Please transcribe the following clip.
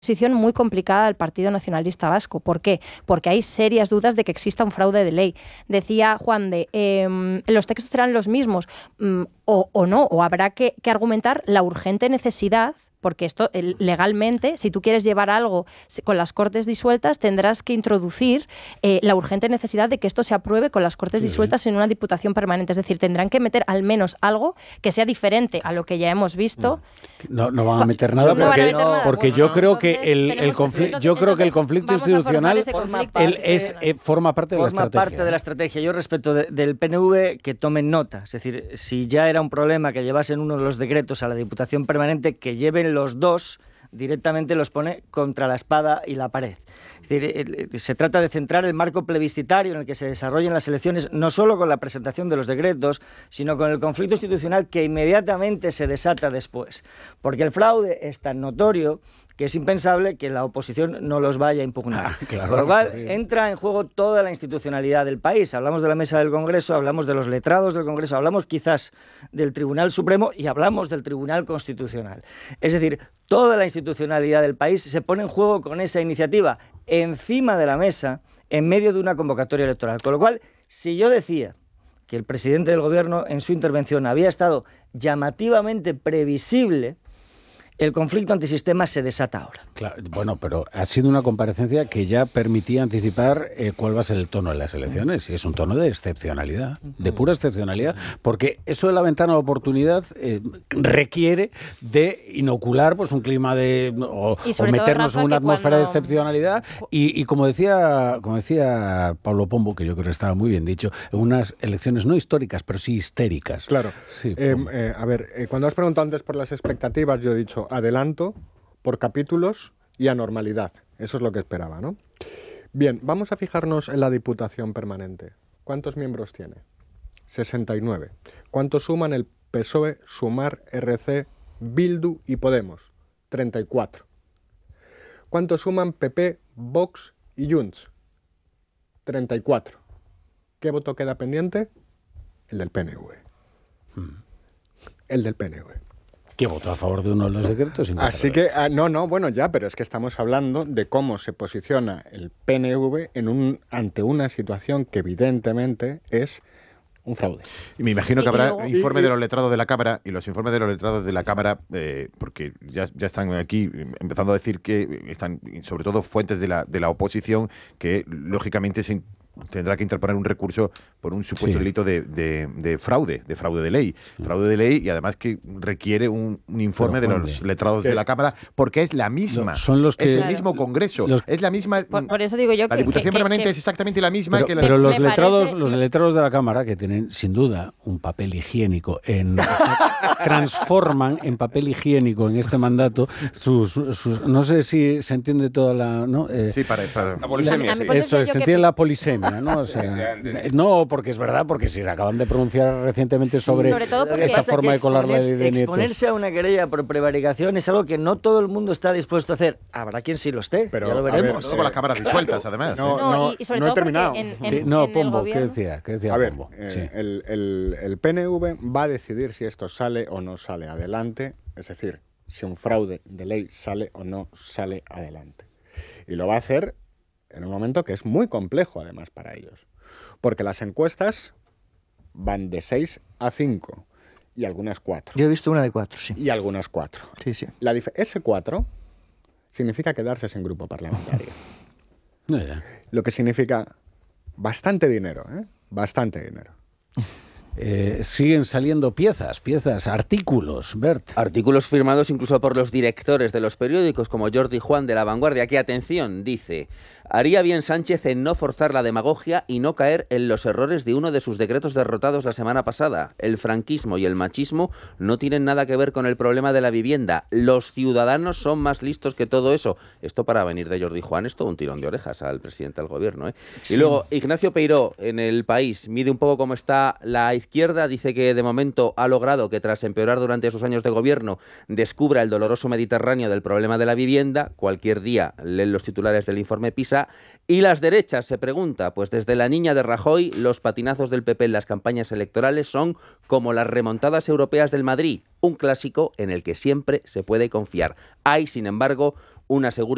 posición muy complicada al Partido Nacionalista Vasco. ¿Por qué? Porque hay serias dudas de que exista un fraude de ley. Decía Juan los textos serán los mismos o no, o habrá que argumentar la urgente necesidad, porque esto legalmente, si tú quieres llevar algo con las Cortes disueltas, tendrás que introducir la urgente necesidad de que esto se apruebe con las Cortes disueltas en una Diputación permanente. Es decir, tendrán que meter al menos algo que sea diferente a lo que ya hemos visto. No van a meter nada porque yo creo que el conflicto institucional forma parte de la estrategia. Forma parte de la estrategia. Yo respecto del PNV que tomen nota. Es decir, si ya era un problema que llevasen uno de los decretos a la Diputación permanente, que lleven los dos, directamente los pone contra la espada y la pared. Es decir, se trata de centrar el marco plebiscitario en el que se desarrollen las elecciones, no solo con la presentación de los decretos, sino con el conflicto institucional que inmediatamente se desata después. Porque el fraude es tan notorio que es impensable que la oposición no los vaya a impugnar. Claro, por lo cual entra en juego toda la institucionalidad del país. Hablamos de la mesa del Congreso, hablamos de los letrados del Congreso, hablamos quizás del Tribunal Supremo y hablamos del Tribunal Constitucional. Es decir, toda la institucionalidad del país se pone en juego con esa iniciativa encima de la mesa en medio de una convocatoria electoral. Con lo cual, si yo decía que el presidente del Gobierno en su intervención había estado llamativamente previsible, el conflicto antisistema se desata ahora. Claro, bueno, pero ha sido una comparecencia que ya permitía anticipar cuál va a ser el tono de las elecciones. Y es un tono de excepcionalidad, de pura excepcionalidad, porque eso de la ventana de oportunidad requiere de inocular pues un clima de o meternos en una atmósfera de excepcionalidad y como decía Pablo Pombo, que yo creo que estaba muy bien dicho, unas elecciones no históricas, pero sí histéricas. Claro. Sí, cuando has preguntado antes por las expectativas, yo he dicho adelanto por capítulos y anormalidad. Eso es lo que esperaba, ¿no? Bien, vamos a fijarnos en la Diputación permanente. ¿Cuántos miembros tiene? 69. ¿Cuántos suman el PSOE, Sumar, RC, Bildu y Podemos? 34. ¿Cuántos suman PP, Vox y Junts? 34. ¿Qué voto queda pendiente? El del PNV. El del PNV. ¿Qué votó a favor de uno de los decretos? Así que, bueno, ya, pero es que estamos hablando de cómo se posiciona el PNV ante una situación que evidentemente es un fraude. Y me imagino que habrá informe de los letrados de la Cámara, y los informes de los letrados de la Cámara, porque ya están aquí empezando a decir que están, sobre todo, fuentes de la oposición, que lógicamente tendrá que interponer un recurso por un supuesto delito de fraude de ley. Fraude de ley y además que requiere un informe de los letrados de la Cámara, porque es la misma. Es el mismo Congreso. Es la misma. Por eso digo yo la Diputación Permanente es exactamente la misma que la. Pero los letrados de la Cámara, que tienen sin duda un papel higiénico, transforman en papel higiénico en este mandato sus no sé si se entiende toda la. ¿no? Sí, para la polisemia. Eso es, se entiende la polisemia. ¿No? O sea, no, porque es verdad, porque se acaban de pronunciar recientemente sobre esa forma de colar la ley de nietos. Exponerse a una querella por prevaricación es algo que no todo el mundo está dispuesto a hacer. Habrá quien sí lo esté, pero ya lo veremos. Todo con las cámaras disueltas, además. Y sobre no todo he terminado. Pombo, ¿qué decía? A ver, el PNV va a decidir si esto sale o no sale adelante, es decir, si un fraude de ley sale o no sale adelante. Y lo va a hacer en un momento que es muy complejo, además, para ellos. Porque las encuestas van de 6 a 5 y algunas 4. Yo he visto una de 4, sí. Y algunas 4. Sí, sí. Ese 4 significa quedarse sin grupo parlamentario. Lo que significa bastante dinero, ¿eh? Bastante dinero. Siguen saliendo piezas, artículos, Bert. Artículos firmados incluso por los directores de los periódicos como Jordi Juan de La Vanguardia, que, atención, dice: haría bien Sánchez en no forzar la demagogia y no caer en los errores de uno de sus decretos derrotados la semana pasada. El franquismo y el machismo no tienen nada que ver con el problema de la vivienda. Los ciudadanos son más listos que todo eso. Esto, para venir de Jordi Juan, es todo un tirón de orejas al presidente del gobierno, ¿eh? Sí. Y luego Ignacio Peiró, en El País, mide un poco cómo está la izquierda. Dice que de momento ha logrado que, tras empeorar durante sus años de gobierno, descubra el doloroso Mediterráneo del problema de la vivienda. Cualquier día leen los titulares del informe PISA. Y las derechas, se pregunta, pues desde la niña de Rajoy, los patinazos del PP en las campañas electorales son como las remontadas europeas del Madrid, un clásico en el que siempre se puede confiar. Hay, sin embargo, una segura